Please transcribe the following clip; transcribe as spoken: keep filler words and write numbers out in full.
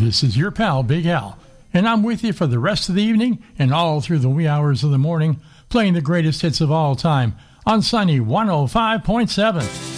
This is your pal, Big Al, and I'm with you for the rest of the evening and all through the wee hours of the morning, playing the greatest hits of all time on Sunny one oh five point seven.